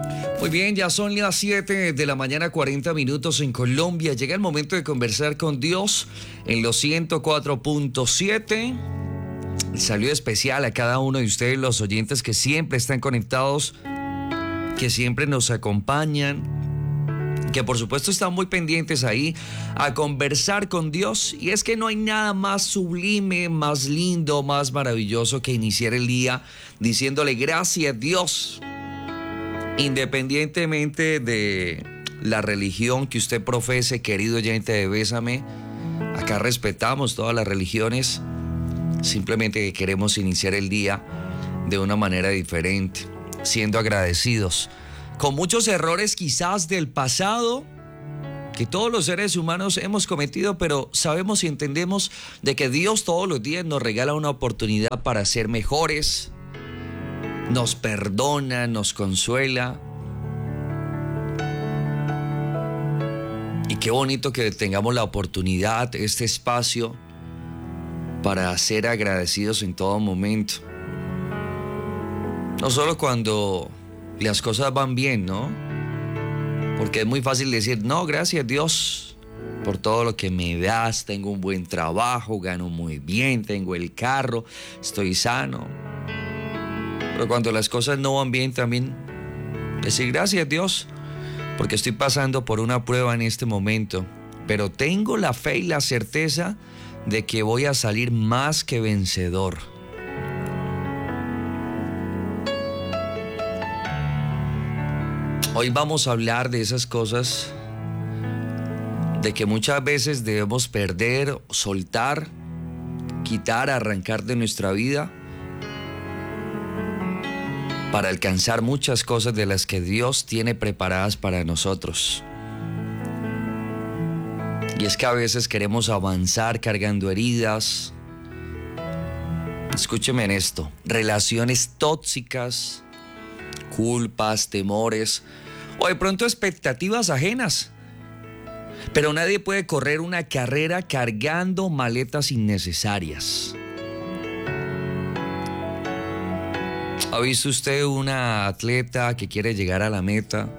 Muy bien, ya son las 7 de la mañana, 40 minutos en Colombia. Llega el momento de conversar con Dios en los 104.7. Saludo especial a cada uno de ustedes, los oyentes que siempre están conectados, que siempre nos acompañan, que por supuesto están muy pendientes ahí a conversar con Dios. Y es que no hay nada más sublime, más lindo, más maravilloso que iniciar el día diciéndole gracias a Dios. Independientemente de la religión que usted profese, querido oyente de Bésame, acá respetamos todas las religiones, simplemente que queremos iniciar el día de una manera diferente, siendo agradecidos, con muchos errores quizás del pasado, que todos los seres humanos hemos cometido, pero sabemos y entendemos de que Dios todos los días nos regala una oportunidad para ser mejores. Nos perdona, nos consuela. Y qué bonito que tengamos la oportunidad, este espacio, para ser agradecidos en todo momento. No solo cuando las cosas van bien, ¿no? Porque es muy fácil decir, no, gracias Dios por todo lo que me das, tengo un buen trabajo, gano muy bien, tengo el carro, estoy sano. Pero cuando las cosas no van bien también decir gracias Dios, porque estoy pasando por una prueba en este momento, pero tengo la fe y la certeza de que voy a salir más que vencedor. Hoy vamos a hablar de esas cosas, de que muchas veces debemos perder, soltar, quitar, arrancar de nuestra vida, para alcanzar muchas cosas de las que Dios tiene preparadas para nosotros. Y es que a veces queremos avanzar cargando heridas. Escúcheme en esto: relaciones tóxicas, culpas, temores o de pronto expectativas ajenas. Pero nadie puede correr una carrera cargando maletas innecesarias. ¿Ha visto usted una atleta que quiere llegar a la meta?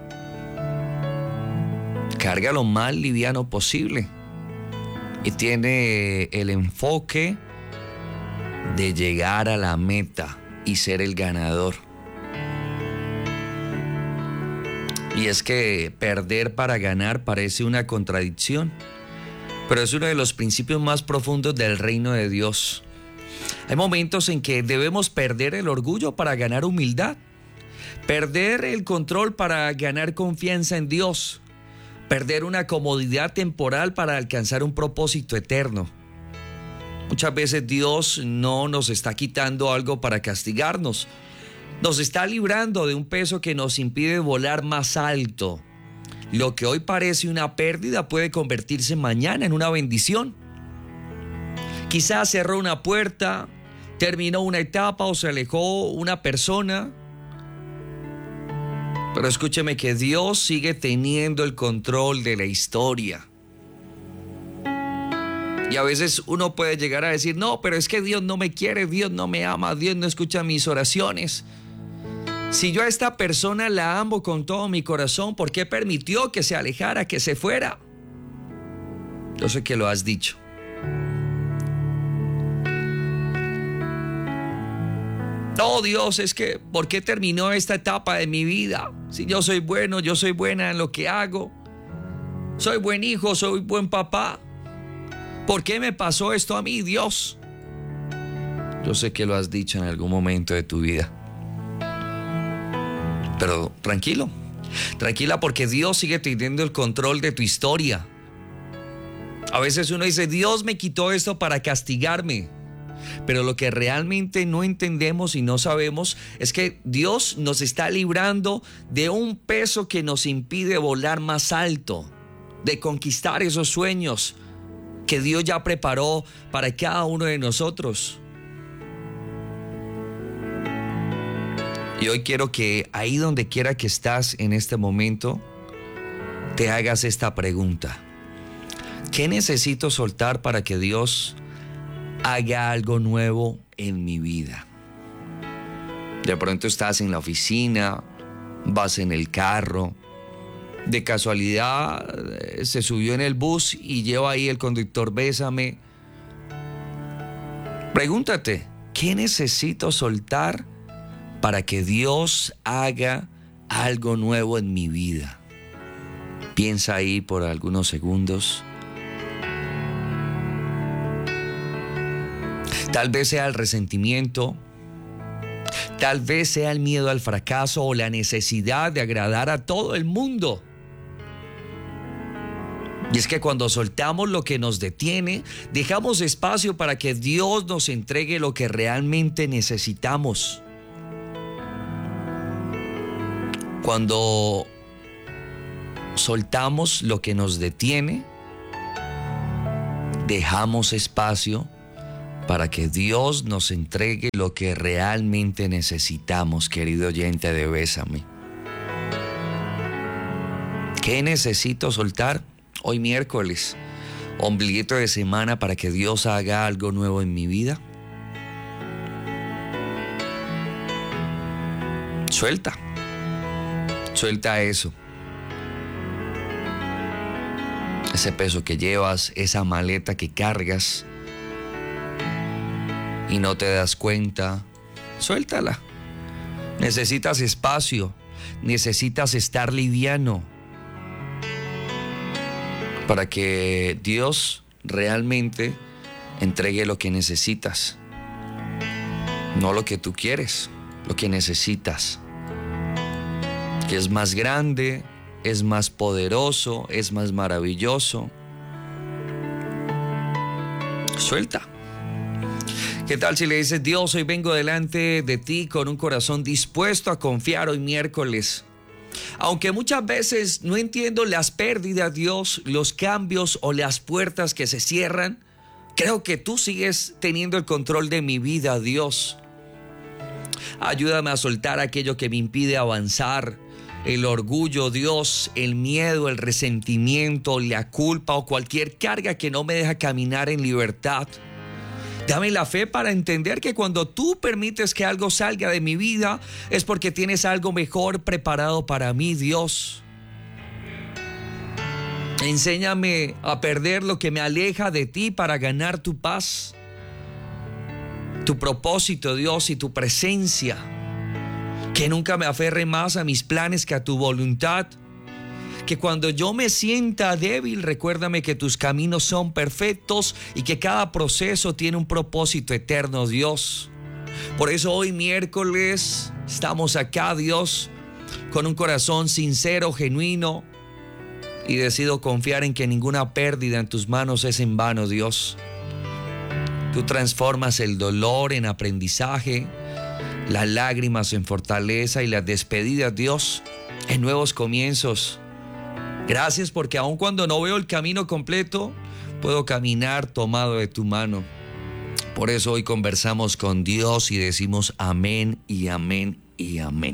Carga lo más liviano posible y tiene el enfoque de llegar a la meta y ser el ganador. Y es que perder para ganar parece una contradicción, pero es uno de los principios más profundos del reino de Dios. Hay momentos en que debemos perder el orgullo para ganar humildad, perder el control para ganar confianza en Dios, perder una comodidad temporal para alcanzar un propósito eterno. Muchas veces Dios no nos está quitando algo para castigarnos, nos está librando de un peso que nos impide volar más alto. Lo que hoy parece una pérdida puede convertirse mañana en una bendición. Quizás cerró una puerta, terminó una etapa o se alejó una persona. Pero escúcheme que Dios sigue teniendo el control de la historia. Y a veces uno puede llegar a decir, no, pero es que Dios no me quiere, Dios no me ama, Dios no escucha mis oraciones. Si yo a esta persona la amo con todo mi corazón, ¿por qué permitió que se alejara, que se fuera? Yo sé que lo has dicho. No, Dios, es que ¿por qué terminó esta etapa de mi vida? Si yo soy bueno, yo soy buena en lo que hago. Soy buen hijo, soy buen papá. ¿Por qué me pasó esto a mí, Dios? Yo sé que lo has dicho en algún momento de tu vida. Pero tranquilo, tranquila, porque Dios sigue teniendo el control de tu historia. A veces uno dice, Dios me quitó esto para castigarme. Pero lo que realmente no entendemos y no sabemos es que Dios nos está librando de un peso que nos impide volar más alto, de conquistar esos sueños que Dios ya preparó para cada uno de nosotros. Y hoy quiero que ahí donde quiera que estás en este momento, te hagas esta pregunta: ¿qué necesito soltar para que Dios haga algo nuevo en mi vida? De pronto estás en la oficina, Vas en el carro, de casualidad se subió en el bus y lleva ahí el conductor, bésame. Pregúntate, ¿qué necesito soltar para que Dios haga algo nuevo en mi vida? Piensa ahí por algunos segundos. Tal vez sea el resentimiento, tal vez sea el miedo al fracaso o la necesidad de agradar a todo el mundo. Y es que cuando soltamos lo que nos detiene, dejamos espacio para que Dios nos entregue lo que realmente necesitamos. Cuando soltamos lo que nos detiene, dejamos espacio para que Dios nos entregue lo que realmente necesitamos, querido oyente de Bésame. ¿Qué necesito soltar? Hoy miércoles, ombliguito de semana, para que Dios haga algo nuevo en mi vida. Suelta eso. Ese peso que llevas, esa maleta que cargas y no te das cuenta, suéltala. Necesitas espacio, necesitas estar liviano para que Dios realmente entregue lo que necesitas. No lo que tú quieres, lo que necesitas. Que es más grande, es más poderoso, es más maravilloso. Suelta. ¿Qué tal si le dices: Dios, hoy vengo delante de ti con un corazón dispuesto a confiar hoy miércoles? Aunque muchas veces no entiendo las pérdidas, Dios, los cambios o las puertas que se cierran, creo que tú sigues teniendo el control de mi vida, Dios. Ayúdame a soltar aquello que me impide avanzar, el orgullo, Dios, el miedo, el resentimiento, la culpa o cualquier carga que no me deja caminar en libertad. Dame la fe para entender que cuando tú permites que algo salga de mi vida es porque tienes algo mejor preparado para mí, Dios. Enséñame a perder lo que me aleja de ti para ganar tu paz, tu propósito, Dios, y tu presencia. Que nunca me aferre más a mis planes que a tu voluntad. Que cuando yo me sienta débil, recuérdame que tus caminos son perfectos y que cada proceso tiene un propósito eterno, Dios. Por eso hoy miércoles estamos acá, Dios, con un corazón sincero, genuino, y decido confiar en que ninguna pérdida en tus manos es en vano, Dios. Tú transformas el dolor en aprendizaje, las lágrimas en fortaleza y las despedidas, Dios, en nuevos comienzos. Gracias porque aun cuando no veo el camino completo, puedo caminar tomado de tu mano. Por eso hoy conversamos con Dios y decimos amén y amén y amén.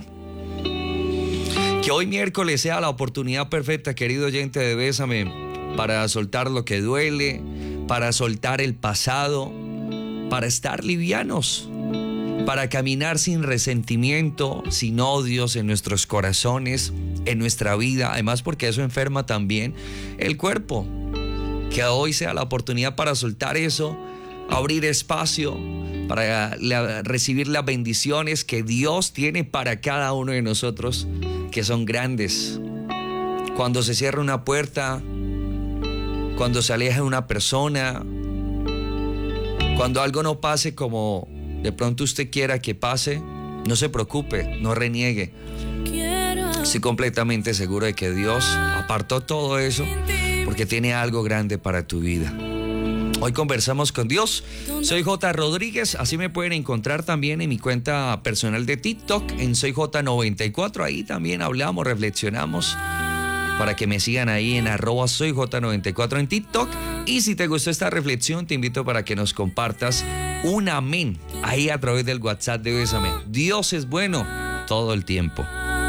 Que hoy miércoles sea la oportunidad perfecta, querido oyente de Bésame, para soltar lo que duele, para soltar el pasado, para estar livianos, para caminar sin resentimiento, sin odios en nuestros corazones, en nuestra vida, además porque eso enferma también el cuerpo. Que hoy sea la oportunidad para soltar eso, abrir espacio para recibir las bendiciones que Dios tiene para cada uno de nosotros, que son grandes. Cuando se cierra una puerta, cuando se aleja una persona, cuando algo no pase como de pronto usted quiera que pase, no se preocupe, no reniegue. Estoy completamente seguro de que Dios apartó todo eso porque tiene algo grande para tu vida. Hoy conversamos con Dios. Soy J. Rodríguez, así me pueden encontrar también en mi cuenta personal de TikTok, en Soy J94. Ahí también hablamos, reflexionamos, para que me sigan ahí en @soyj94 en TikTok. Y si te gustó esta reflexión, te invito para que nos compartas un amén ahí a través del WhatsApp de Bésame. Dios es bueno todo el tiempo.